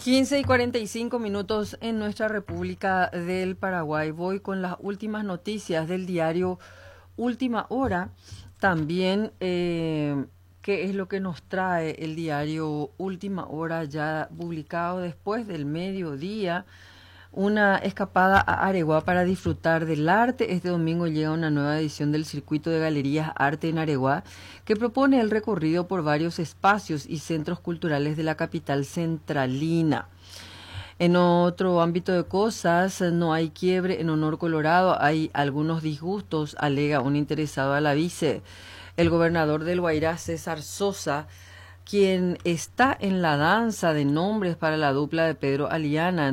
15:45 en nuestra República del Paraguay. Voy con las últimas noticias del diario Última Hora. También, ¿qué es lo que nos trae el diario Última Hora, ya publicado después del mediodía? Una escapada a Areguá para disfrutar del arte. Este domingo llega una nueva edición del Circuito de Galerías Arte en Areguá, que propone el recorrido por varios espacios y centros culturales de la capital centralina. En otro ámbito de cosas, no hay quiebre en Honor Colorado, hay algunos disgustos, alega un interesado a la vice. El gobernador del Guairá, César Sosa, quien está en la danza de nombres para la dupla de Pedro Aliana,